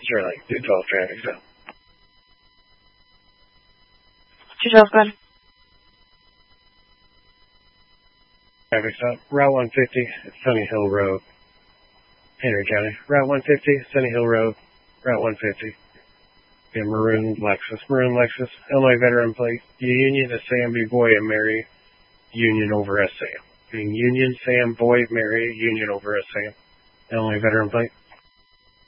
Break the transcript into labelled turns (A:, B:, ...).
A: Sterling, 212 traffic stop.
B: 212, go ahead.
A: Traffic stop, Route 150, Sunny Hill Road, Henry County. Route 150, Sunny Hill Road, Route 150. Yeah, maroon Lexus, Illinois veteran plate, Union of Sam, B. Boy, and Mary, Union over S. Sam. Being Union, Sam, Boy, Mary, Union over S. Sam. Illinois veteran plate.